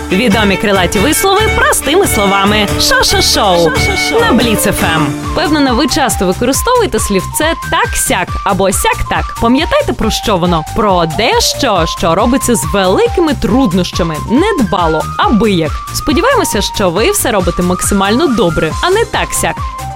Відомі крилаті вислови простими словами. Шо-шо-шоу на Бліц ФМ. Впевнена, ви часто використовуєте слівце так-сяк або сяк-так. Пам'ятаєте, про що воно? Про дещо, що робиться з великими труднощами. Недбало, аби як. Сподіваємося, що ви все робите максимально добре, а не так-сяк.